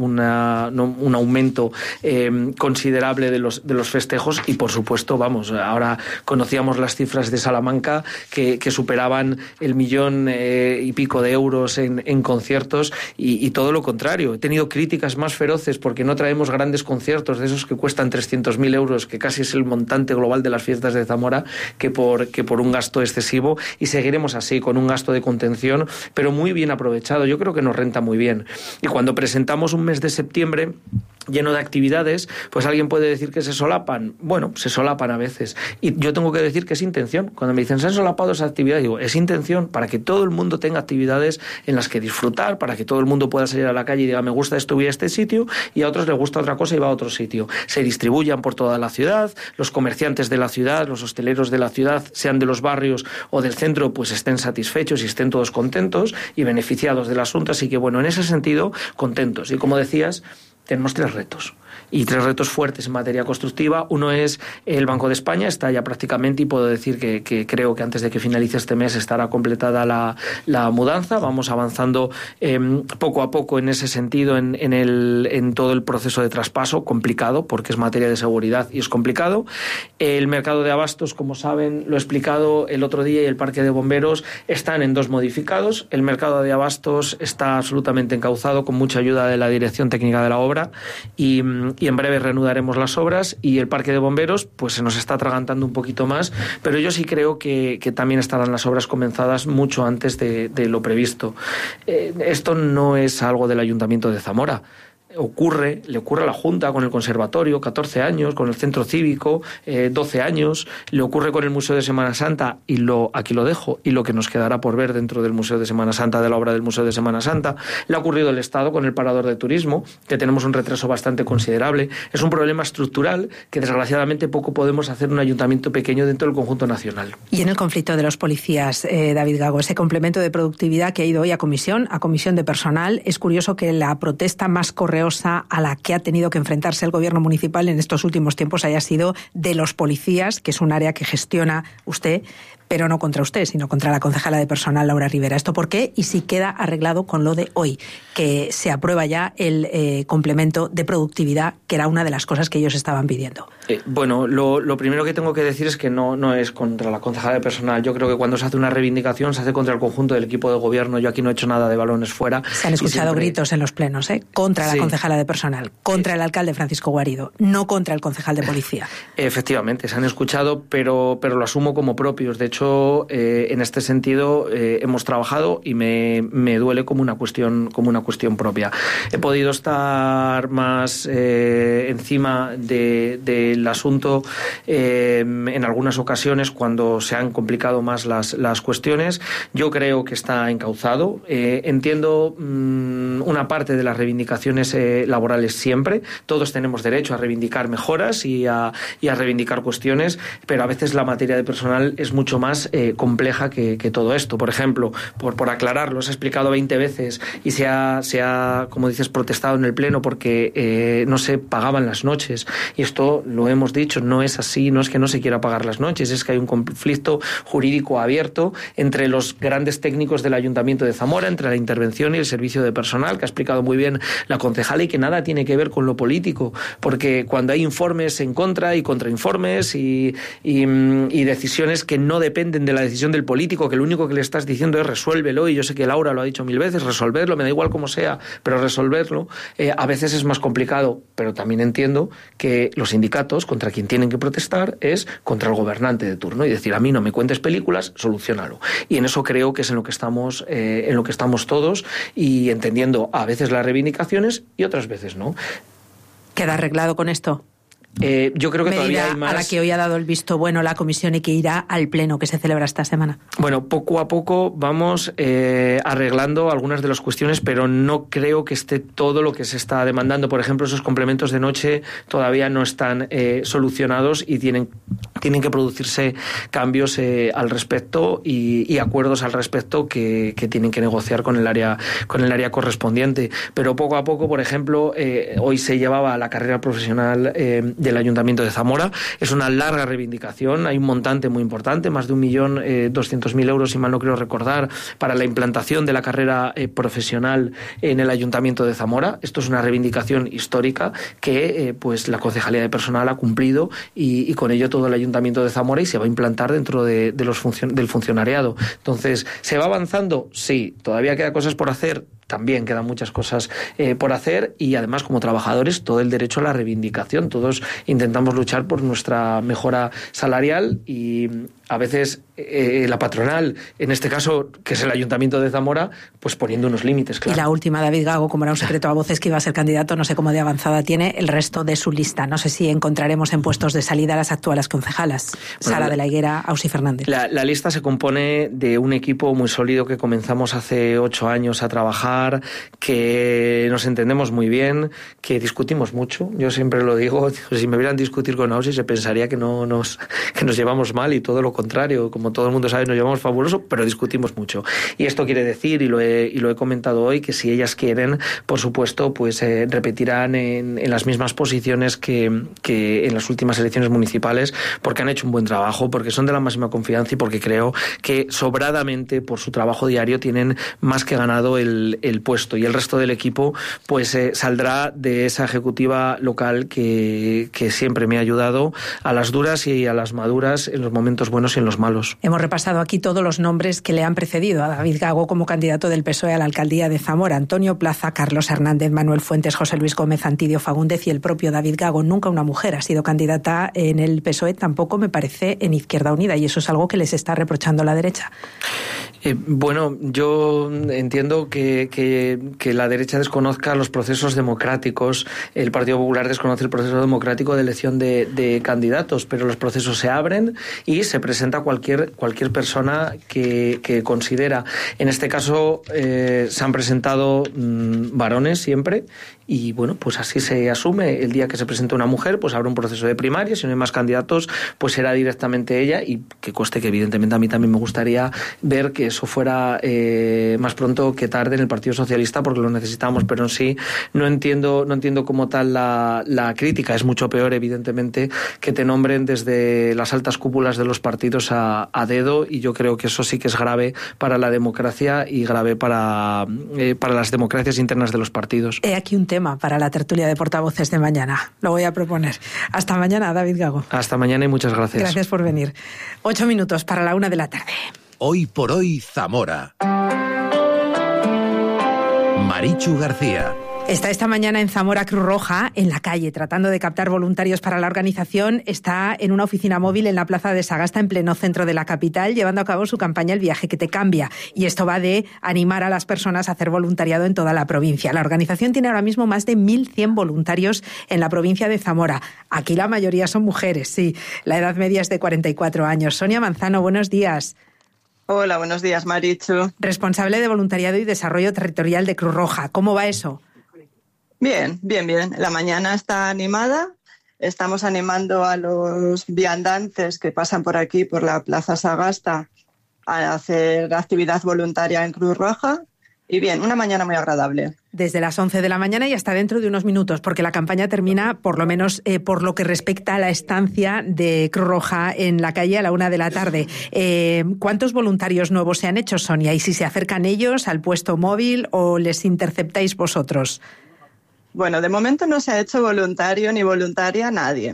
una, no, un aumento eh, considerable de los, de los festejos, y por supuesto, vamos, ahora conocíamos las cifras de Salamanca que, que superaban el millón eh, y pico de euros en, en conciertos, y, y todo lo contrario. He tenido críticas más feroces porque no traemos grandes conciertos de esos que cuestan trescientos mil euros, que casi es el montante global de las fiestas de Zamora, que por, que por un gasto excesivo, y seguiremos así, con un gasto de contención, pero muy bien aprovechado. Yo creo que nos renta muy bien. Y cuando presentamos un mes de septiembre lleno de actividades, pues alguien puede decir que se solapan. Bueno, se solapan a veces. Y yo tengo que decir que es intención. Cuando me dicen, se han solapado esas actividades, digo, es intención, para que todo el mundo tenga actividades en las que disfrutar, para que todo el mundo pueda salir a la calle y diga, me gusta esto, voy a este sitio, y a otros les gusta otra cosa y va a otro sitio. Se distribuyan por toda la ciudad, los comerciantes de la ciudad, los hosteleros de la ciudad, sean de los barrios o del centro, pues estén satisfechos y estén todos contentos y beneficiados del asunto. Así que, bueno, en ese sentido, contentos. Y como decías, tenemos tres retos. Y tres retos fuertes en materia constructiva. Uno es el Banco de España, está ya prácticamente, y puedo decir que, que creo que antes de que finalice este mes estará completada la, la mudanza. Vamos avanzando eh, poco a poco en ese sentido, en, en, el, en todo el proceso de traspaso, complicado, porque es materia de seguridad y es complicado. El mercado de abastos, como saben, lo he explicado el otro día, y el parque de bomberos están en dos modificados. El mercado de abastos está absolutamente encauzado, con mucha ayuda de la Dirección Técnica de la Obra, y y en breve reanudaremos las obras, y el parque de bomberos pues se nos está atragantando un poquito más, pero yo sí creo que, que también estarán las obras comenzadas mucho antes de, de lo previsto. Eh, esto no es algo del Ayuntamiento de Zamora. Ocurre, le ocurre a la Junta con el Conservatorio, catorce años, con el Centro Cívico, eh, doce años, le ocurre con el Museo de Semana Santa, y lo, aquí lo dejo, y lo que nos quedará por ver dentro del Museo de Semana Santa, de la obra del Museo de Semana Santa. Le ha ocurrido al Estado con el Parador de Turismo, que tenemos un retraso bastante considerable. Es un problema estructural que desgraciadamente poco podemos hacer en un ayuntamiento pequeño dentro del conjunto nacional. Y en el conflicto de los policías, eh, David Gago, ese complemento de productividad que ha ido hoy a comisión, a comisión de personal, es curioso que la protesta más correosa a la que ha tenido que enfrentarse el gobierno municipal en estos últimos tiempos haya sido de los policías, que es un área que gestiona usted, pero no contra usted, sino contra la concejala de personal, Laura Rivera. ¿Esto por qué? Y si queda arreglado con lo de hoy, que se aprueba ya el eh, complemento de productividad, que era una de las cosas que ellos estaban pidiendo. Eh, bueno, lo, lo primero que tengo que decir es que no, no es contra la concejala de personal. Yo creo que cuando se hace una reivindicación se hace contra el conjunto del equipo de gobierno. Yo aquí no he hecho nada de balones fuera. Se han escuchado siempre gritos en los plenos, ¿eh? Contra sí. la concejala de personal, contra el alcalde Francisco Guarido, no contra el concejal de policía. Efectivamente, se han escuchado, pero, pero lo asumo como propios. De hecho, eh, en este sentido eh, hemos trabajado y me, me duele como una cuestión, como una cuestión propia. He podido estar más eh, encima de, del asunto eh, en algunas ocasiones cuando se han complicado más las, las cuestiones. Yo creo que está encauzado. Eh, entiendo mmm, una parte de las reivindicaciones eh, laborales siempre. Todos tenemos derecho a reivindicar mejoras y a, y a reivindicar cuestiones, pero a veces la materia de personal es mucho más eh, compleja que, que todo esto. Por ejemplo, por, por aclararlo, se ha explicado veinte veces y se ha, se ha, como dices, protestado en el Pleno porque eh, no se pagaban las noches. Y esto lo hemos dicho, no es así, no es que no se quiera pagar las noches, es que hay un conflicto jurídico abierto entre los grandes técnicos del Ayuntamiento de Zamora, entre la intervención y el servicio de personal, que ha explicado muy bien la concejala, y que nada tiene que ver con lo político, porque cuando hay informes en contra y contrainformes y, y, y decisiones que no dependen de la decisión del político, que lo único que le estás diciendo es resuélvelo, y yo sé que Laura lo ha dicho mil veces, resolverlo, me da igual cómo sea, pero resolverlo, eh, a veces es más complicado, pero también entiendo que los sindicatos contra quien tienen que protestar es contra el gobernante de turno y decir, a mí no me cuentes películas, soluciónalo. Y en eso creo que es en lo que estamos, eh, en lo que estamos todos, y entendiendo a veces las reivindicaciones y otras veces no. ¿Queda arreglado con esto? Eh, yo creo que Medida todavía hay más. A la que hoy ha dado el visto bueno la comisión y que irá al pleno que se celebra esta semana. Bueno, poco a poco vamos eh, arreglando algunas de las cuestiones, pero no creo que esté todo lo que se está demandando. Por ejemplo, esos complementos de noche todavía no están eh, solucionados y tienen, tienen que producirse cambios eh, al respecto y, y acuerdos al respecto que, que tienen que negociar con el área, con el área correspondiente. Pero poco a poco, por ejemplo, eh, hoy se llevaba la carrera profesional eh, del Ayuntamiento de Zamora. Es una larga reivindicación, hay un montante muy importante, más de un millón eh, doscientos mil euros, si mal no quiero recordar, para la implantación de la carrera eh, profesional en el Ayuntamiento de Zamora. Esto es una reivindicación histórica que eh, pues la Concejalía de Personal ha cumplido y, y con ello todo el Ayuntamiento de Zamora, y se va a implantar dentro de, de los funcion- del funcionariado. Entonces, ¿se va avanzando? Sí. ¿Todavía queda cosas por hacer? También quedan muchas cosas eh, por hacer, y además como trabajadores todo el derecho a la reivindicación. Todos intentamos luchar por nuestra mejora salarial y a veces eh, la patronal, en este caso que es el Ayuntamiento de Zamora, pues poniendo unos límites, claro. Y la última, David Gago, como era un secreto a voces que iba a ser candidato, no sé cómo de avanzada tiene el resto de su lista. No sé si encontraremos en puestos de salida a las actuales concejalas. Bueno, Sara de la Higuera, Ausi Fernández. La, la lista se compone de un equipo muy sólido que comenzamos hace ocho años a trabajar, que nos entendemos muy bien, que discutimos mucho. Yo siempre lo digo, si me vieran discutir con Ausi se pensaría que no nos, que nos llevamos mal, y todo lo contrario. Como todo el mundo sabe, nos llevamos fabuloso, pero discutimos mucho. Y esto quiere decir, y lo he, y lo he comentado hoy, que si ellas quieren, por supuesto, pues eh, repetirán en, en las mismas posiciones que, que en las últimas elecciones municipales, porque han hecho un buen trabajo, porque son de la máxima confianza y porque creo que sobradamente por su trabajo diario tienen más que ganado el, el puesto. Y el resto del equipo pues eh, saldrá de esa ejecutiva local que, que siempre me ha ayudado a las duras y a las maduras, en los momentos buenos y en los malos. Hemos repasado aquí todos los nombres que le han precedido a David Gago como candidato del P S O E a la alcaldía de Zamora: Antonio Plaza, Carlos Hernández, Manuel Fuentes, José Luis Gómez, Antidio Fagúndez y el propio David Gago. Nunca una mujer ha sido candidata en el P S O E, tampoco me parece en Izquierda Unida, y eso es algo que les está reprochando la derecha. Eh, bueno, yo entiendo que, que, que la derecha desconozca los procesos democráticos. El Partido Popular desconoce el proceso democrático de elección de, de candidatos, pero los procesos se abren y se presenta cualquier, cualquier persona que, que considera. En este caso eh, se han presentado mmm, varones siempre, y bueno, pues así se asume. El día que se presente una mujer, pues habrá un proceso de primaria. Si no hay más candidatos, pues será directamente ella, y que conste que evidentemente a mí también me gustaría ver que eso fuera eh, más pronto que tarde en el Partido Socialista, porque lo necesitamos, pero en sí no entiendo, no entiendo como tal la, la crítica. Es mucho peor, evidentemente, que te nombren desde las altas cúpulas de los partidos a, a dedo, y yo creo que eso sí que es grave para la democracia y grave para, eh, para las democracias internas de los partidos. He aquí un tema para la tertulia de portavoces de mañana. Lo voy a proponer. Hasta mañana, David Gago. Hasta mañana y muchas gracias. Gracias por venir. Ocho minutos para la una de la tarde. Hoy por hoy, Zamora. Marichu García. Está esta mañana en Zamora Cruz Roja, en la calle, tratando de captar voluntarios para la organización. Está en una oficina móvil en la plaza de Sagasta, en pleno centro de la capital, llevando a cabo su campaña El Viaje que te cambia. Y esto va de animar a las personas a hacer voluntariado en toda la provincia. La organización tiene ahora mismo más de mil cien voluntarios en la provincia de Zamora. Aquí la mayoría son mujeres, sí. La edad media es de cuarenta y cuatro años. Sonia Manzano, buenos días. Hola, buenos días, Marichu. Responsable de voluntariado y desarrollo territorial de Cruz Roja. ¿Cómo va eso? Bien, bien, bien. La mañana está animada. Estamos animando a los viandantes que pasan por aquí, por la Plaza Sagasta, a hacer actividad voluntaria en Cruz Roja. Y bien, una mañana muy agradable. Desde las once de la mañana y hasta dentro de unos minutos, porque la campaña termina, por lo menos eh, por lo que respecta a la estancia de Cruz Roja en la calle, a la una de la tarde. Eh, ¿Cuántos voluntarios nuevos se han hecho, Sonia? ¿Y si se acercan ellos al puesto móvil o les interceptáis vosotros? Bueno, de momento no se ha hecho voluntario ni voluntaria nadie.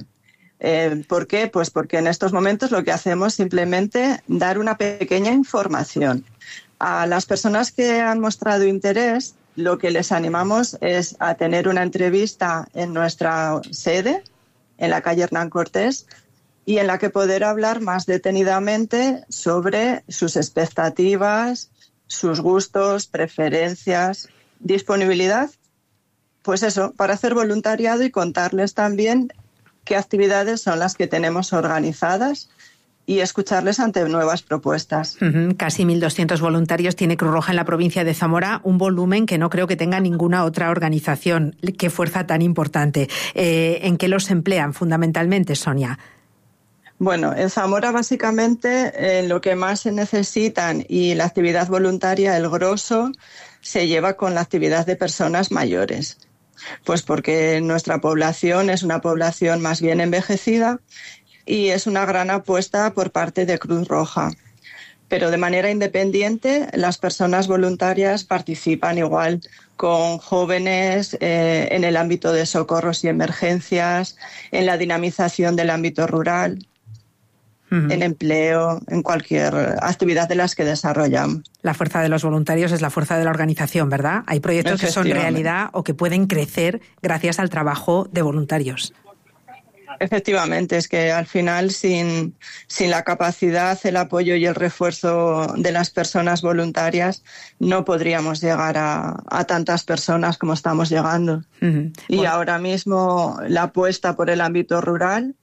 Eh, ¿Por qué? Pues porque en estos momentos lo que hacemos es simplemente dar una pequeña información. A las personas que han mostrado interés, lo que les animamos es a tener una entrevista en nuestra sede, en la calle Hernán Cortés, y en la que poder hablar más detenidamente sobre sus expectativas, sus gustos, preferencias, disponibilidad. Pues eso, para hacer voluntariado y contarles también qué actividades son las que tenemos organizadas y escucharles ante nuevas propuestas. Uh-huh. Casi mil doscientos voluntarios tiene Cruz Roja en la provincia de Zamora, un volumen que no creo que tenga ninguna otra organización. Qué fuerza tan importante. Eh, ¿En qué los emplean fundamentalmente, Sonia? Bueno, en Zamora básicamente eh, lo que más se necesitan y la actividad voluntaria, el grosso, se lleva con la actividad de personas mayores. Pues porque nuestra población es una población más bien envejecida y es una gran apuesta por parte de Cruz Roja. Pero de manera independiente, las personas voluntarias participan igual con jóvenes eh, en el ámbito de socorros y emergencias, en la dinamización del ámbito rural, uh-huh. en empleo, en cualquier actividad de las que desarrollan. La fuerza de los voluntarios es la fuerza de la organización, ¿verdad? Hay proyectos que son realidad o que pueden crecer gracias al trabajo de voluntarios. Efectivamente, es que al final sin, sin la capacidad, el apoyo y el refuerzo de las personas voluntarias no podríamos llegar a, a tantas personas como estamos llegando. Uh-huh. Y bueno, ahora mismo la apuesta por el ámbito rural,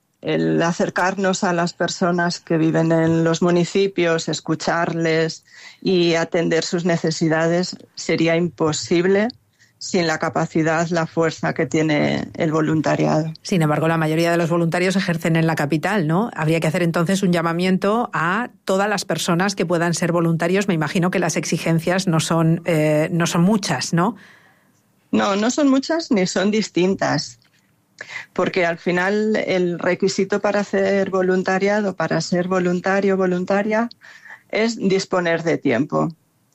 el acercarnos a las personas que viven en los municipios, escucharles y atender sus necesidades sería imposible sin la capacidad, la fuerza que tiene el voluntariado. Sin embargo, la mayoría de los voluntarios ejercen en la capital, ¿no? Habría que hacer entonces un llamamiento a todas las personas que puedan ser voluntarios. Me imagino que las exigencias no son, eh, no son muchas, ¿no? No, no son muchas ni son distintas. Porque al final el requisito para hacer voluntariado, para ser voluntario o voluntaria, es disponer de tiempo.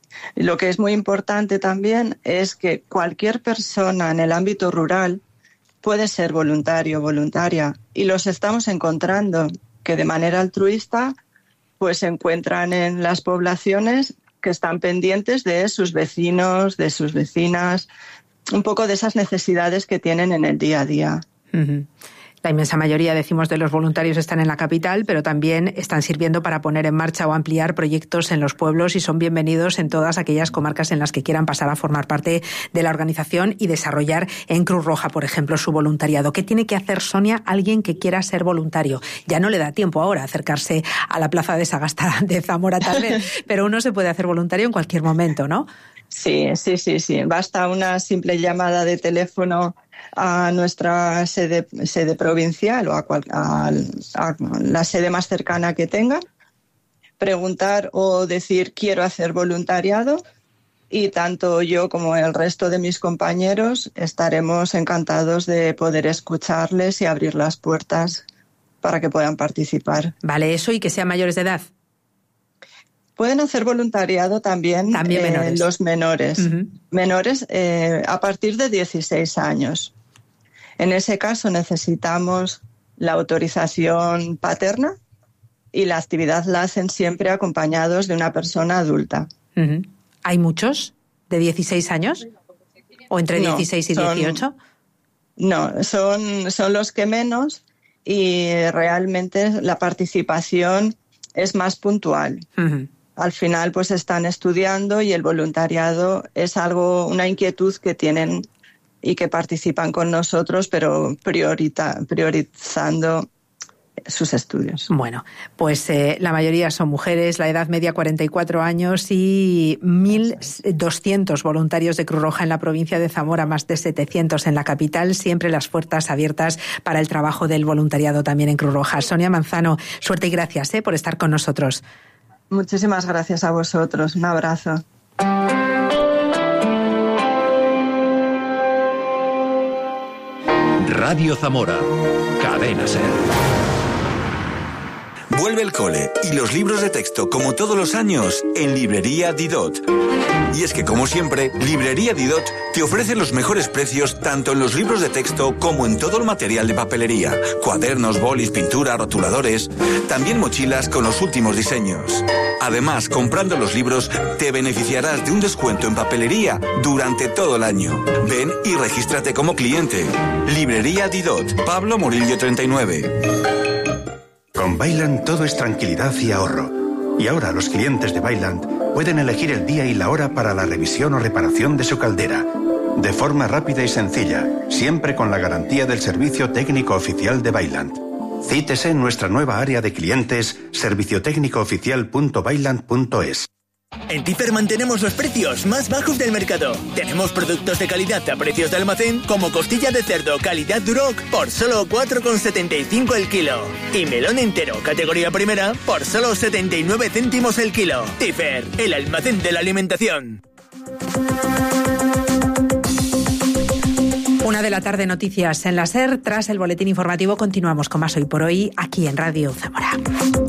Lo que es muy importante también es que cualquier persona en el ámbito rural puede ser voluntario o voluntaria y los estamos encontrando que de manera altruista pues se encuentran en las poblaciones que están pendientes de sus vecinos, de sus vecinas, un poco de esas necesidades que tienen en el día a día. Uh-huh. La inmensa mayoría, decimos, de los voluntarios están en la capital, pero también están sirviendo para poner en marcha o ampliar proyectos en los pueblos y son bienvenidos en todas aquellas comarcas en las que quieran pasar a formar parte de la organización y desarrollar en Cruz Roja, por ejemplo, su voluntariado. ¿Qué tiene que hacer, Sonia, alguien que quiera ser voluntario? Ya no le da tiempo ahora a acercarse a la Plaza de Sagasta de Zamora, tal vez, pero uno se puede hacer voluntario en cualquier momento, ¿no? Sí, sí, sí, sí. Basta una simple llamada de teléfono a nuestra sede, sede provincial o a, cual, a, a la sede más cercana que tengan, preguntar o decir quiero hacer voluntariado y tanto yo como el resto de mis compañeros estaremos encantados de poder escucharles y abrir las puertas para que puedan participar. Vale, eso y que sean mayores de edad. Pueden hacer voluntariado también, también menores. Eh, los menores, uh-huh. menores eh, a partir de dieciséis años. En ese caso necesitamos la autorización paterna y la actividad la hacen siempre acompañados de una persona adulta. Uh-huh. ¿Hay muchos de dieciséis años? ¿O entre no, dieciséis y son, dieciocho? No, son, son los que menos y realmente la participación es más puntual. Uh-huh. Al final pues están estudiando y el voluntariado es algo, una inquietud que tienen y que participan con nosotros, pero priorita, priorizando sus estudios. Bueno, pues eh, la mayoría son mujeres, la edad media cuarenta y cuatro años y mil doscientos voluntarios de Cruz Roja en la provincia de Zamora, más de setecientos en la capital, siempre las puertas abiertas para el trabajo del voluntariado también en Cruz Roja. Sonia Manzano, suerte y gracias eh, por estar con nosotros. Muchísimas gracias a vosotros. Un abrazo. Radio Zamora. Cadena SER. Vuelve el cole y los libros de texto, como todos los años, en Librería Didot. Y es que, como siempre, Librería Didot te ofrece los mejores precios tanto en los libros de texto como en todo el material de papelería, cuadernos, bolis, pintura, rotuladores, también mochilas con los últimos diseños. Además, comprando los libros, te beneficiarás de un descuento en papelería durante todo el año. Ven y regístrate como cliente. Librería Didot, Pablo Murillo treinta y nueve. Con Vaillant todo es tranquilidad y ahorro. Y ahora los clientes de Vaillant pueden elegir el día y la hora para la revisión o reparación de su caldera. De forma rápida y sencilla, siempre con la garantía del servicio técnico oficial de Vaillant. Cítese en nuestra nueva área de clientes servicio técnico oficial punto vaillant punto es. En Tifer mantenemos los precios más bajos del mercado. Tenemos productos de calidad a precios de almacén como costilla de cerdo calidad Duroc por solo cuatro con setenta y cinco el kilo. Y melón entero categoría primera por solo setenta y nueve céntimos el kilo. Tifer, el almacén de la alimentación. Una de la tarde, noticias en la SER. Tras el boletín informativo continuamos con más Hoy por Hoy aquí en Radio Zamora.